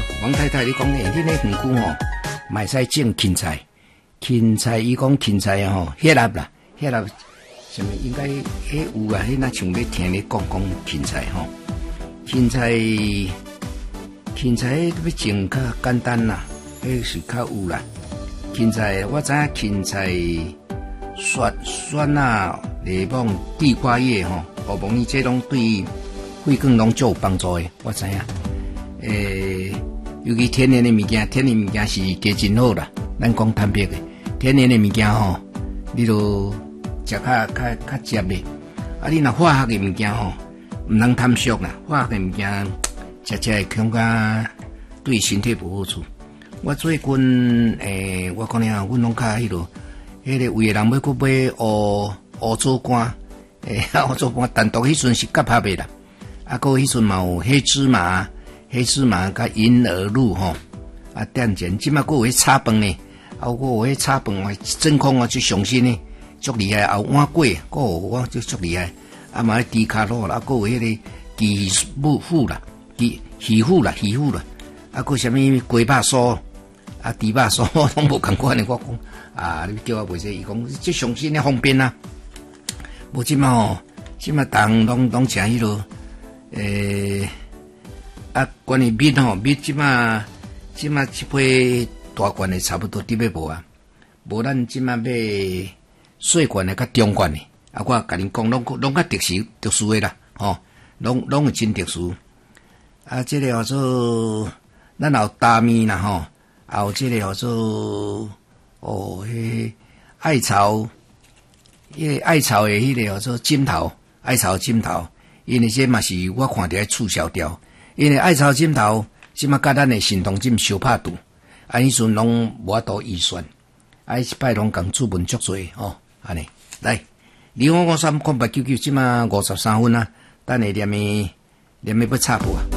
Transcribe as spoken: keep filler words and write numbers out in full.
王太太，你讲诶，恁咧园区吼，卖使种芹菜，芹菜伊讲芹菜吼，叶粒啦，叶粒，什么应该迄有啊，迄那像咧听咧讲讲芹菜吼，芹菜，芹菜要种较简单啦，迄是较有啦。芹菜我知影芹菜酸酸啊，柠檬、地瓜叶吼，胡萝卜这拢对肺管拢足有帮助诶，我知影。诶，尤其天然的物件，天然物件是加真好啦。咱讲坦白的，天然的物件吼，你都食较较较接咧。啊，你若化学的物件吼，毋通贪俗啦。化学的物件食食会感觉对身体无好处。我最近诶，我讲了，阮拢较迄落，迄个有诶人要去买乌乌做干，诶，乌做干单独迄阵是甲拍卖啦。啊，个迄阵嘛有黑芝麻。黑芝麻甲银耳露吼，啊点钱，即马个有迄炒饭呢，啊个有迄炒饭，真空啊，最上新呢，足厉害，啊碗粿，个我就足厉害，啊嘛低卡路啦，啊个有迄个鸡母腐啦，鸡鱼腐啦，鱼腐啦，啊个啥物鸡肉酥，啊猪肉酥拢无共款的，我讲啊，你叫我卖这，伊讲即上新的方便啊，无即马吼，即马人拢拢食迄落，诶。啊，关于米吼，米即马即马一杯大罐的差不多伫要无啊，无咱即马买细罐的甲中罐的，啊，我甲恁讲，拢拢较特殊特殊的啦，吼，拢拢有真特殊。啊，即、这个叫做咱有大米啦，吼，还有即个叫做哦，迄艾草，迄个艾草的迄个叫做枕头，艾草枕头，因为这嘛是我看着促销掉。因为艾草枕头，即马甲咱的神通枕相拍度，啊，迄阵拢无法度预算，啊，一摆拢共注文足侪吼，安尼来，二五五三空八九九，即马五十三分啊，等下念诶念诶要插播啊。